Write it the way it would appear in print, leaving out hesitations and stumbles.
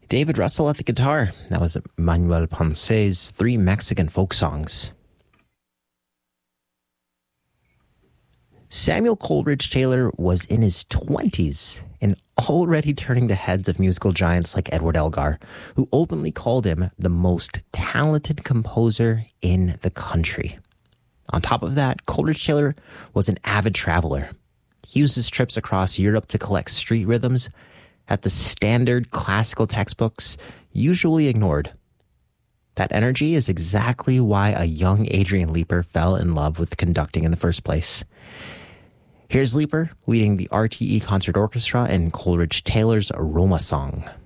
David Russell at the guitar. That was Manuel Ponce's 3 Mexican folk songs. Samuel Coleridge Taylor was in his 20s and already turning the heads of musical giants like Edward Elgar, who openly called him the most talented composer in the country. On top of that, Coleridge Taylor was an avid traveler. He used his trips across Europe to collect street rhythms that the standard classical textbooks usually ignored. That energy is exactly why a young Adrian Leeper fell in love with conducting in the first place. Here's Leeper leading the RTE Concert Orchestra in Coleridge Taylor's Roma Song.